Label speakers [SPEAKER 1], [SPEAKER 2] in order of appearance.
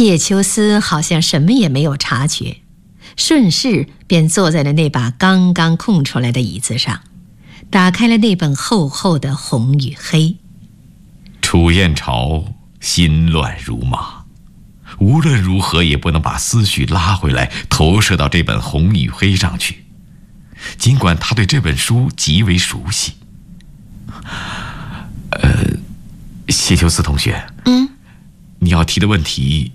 [SPEAKER 1] 叶秋思好像什么也没有察觉，顺势便坐在了那把刚刚空出来的椅子上，打开了那本厚厚的《红与黑》。
[SPEAKER 2] 楚燕朝心乱如麻，无论如何也不能把思绪拉回来，投射到这本《红与黑》上去。尽管他对这本书极为熟悉。谢秋思同学，你要提的问题